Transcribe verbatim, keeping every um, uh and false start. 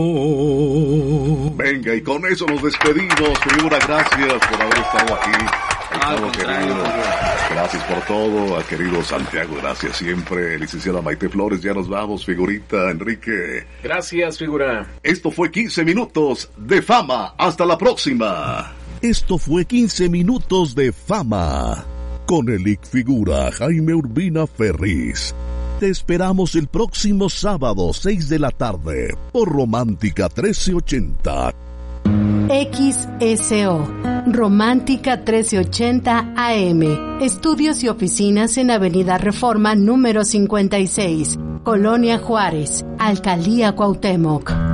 Venga, y con eso nos despedimos. Figura, gracias por haber estado aquí. Estado querido. Gracias por todo, al querido Santiago, gracias siempre. Licenciada Maite Flores, ya nos vamos, figurita, Enrique. Gracias, figura. Esto fue quince minutos de fama. Hasta la próxima. Esto fue quince minutos de fama. Con el I C Figura Jaime Urbina Ferris. Te esperamos el próximo sábado, seis de la tarde, por Romántica trece ochenta. X S O, Romántica trece ochenta A M. Estudios y oficinas en Avenida Reforma número cincuenta y seis, Colonia Juárez, Alcaldía Cuauhtémoc.